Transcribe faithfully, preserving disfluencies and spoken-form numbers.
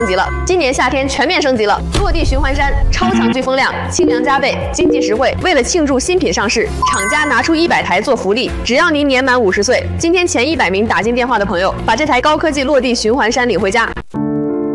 升级了，今年夏天全面升级了。落地循环扇，超强飓风量，清凉加倍，经济实惠。为了庆祝新品上市，厂家拿出一百台做福利，只要您年满五十岁，今天前一百名打进电话的朋友，把这台高科技落地循环扇领回家。